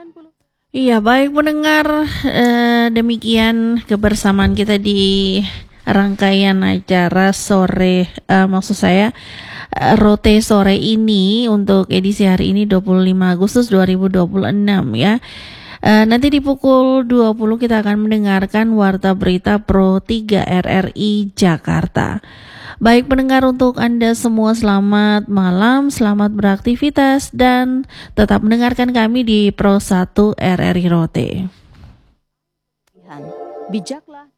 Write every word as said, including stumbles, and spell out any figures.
Iya, baik pendengar, eh, demikian kebersamaan kita di rangkaian acara sore, eh, maksud saya eh, Rote sore ini untuk edisi hari ini dua puluh lima Agustus dua ribu dua puluh enam ya. Eh, nanti di pukul dua puluh kita akan mendengarkan Warta Berita Pro tiga R R I Jakarta. Baik pendengar, untuk Anda semua selamat malam, selamat beraktivitas dan tetap mendengarkan kami di Pro satu R R I Rote. Bijaklah